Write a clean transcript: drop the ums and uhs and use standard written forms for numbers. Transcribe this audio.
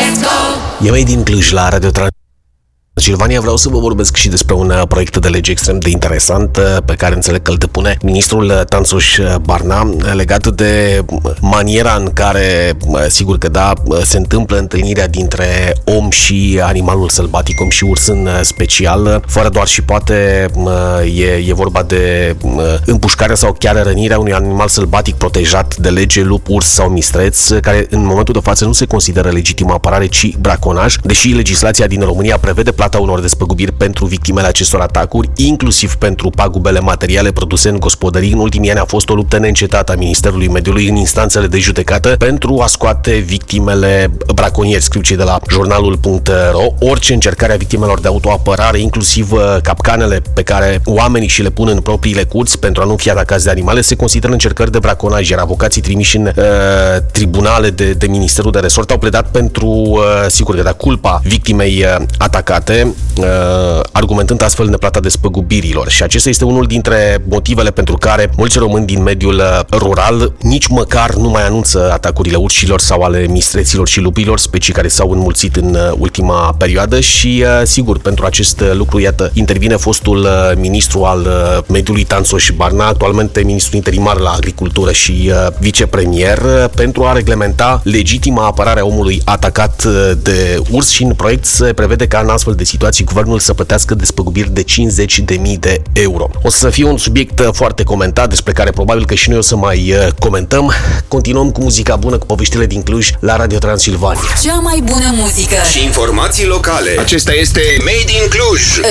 E mai din Cluj la Radio Transilvania. Vreau să vă vorbesc și despre un proiect de lege extrem de interesant pe care înțeleg că îl depune ministrul Tanțoș Barna, legat de maniera în care, sigur că da, se întâmplă întâlnirea dintre om și animalul sălbatic, om și urs în special, fără doar și poate e vorba de împușcarea sau chiar rănirea unui animal sălbatic protejat de lege, lup, urs sau mistreț, care în momentul de față nu se consideră legitimă apărare, ci braconaj, deși legislația din România prevede plata unor despăgubiri pentru victimele acestor atacuri, inclusiv pentru pagubele materiale produse în gospodării. În ultimii ani a fost o luptă neîncetată a Ministerului Mediului în instanțele de judecată pentru a scoate victimele braconieri, scriu cei de la jurnalul.ro. Orice încercare a victimelor de autoapărare, inclusiv capcanele pe care oamenii și le pun în propriile curți pentru a nu fi atacați de animale, se consideră încercări de braconaj, iar avocații trimiși în tribunale de Ministerul de Resort au pledat pentru, sigur că da, culpa victimei atacate, argumentând astfel neplata despăgubirilor. Și acesta este unul dintre motivele pentru care mulți români din mediul rural nici măcar nu mai anunță atacurile urșilor sau ale mistreților și lupilor, specii care s-au înmulțit în ultima perioadă și, sigur, pentru acest lucru, iată, intervine fostul ministru al mediului Tanțoș Barna, actualmente ministru interimar la agricultură și vicepremier, pentru a reglementa legitima apărarea omului atacat de urs și în proiect se prevede ca în astfel de situații guvernul să plătească despăgubiri de 50.000 de euro. O să fie un subiect foarte comentat, despre care probabil că și noi o să mai comentăm. Continuăm cu muzica bună, cu poveștile din Cluj la Radio Transilvania. Cea mai bună muzică și informații locale. Acesta este Made in Cluj.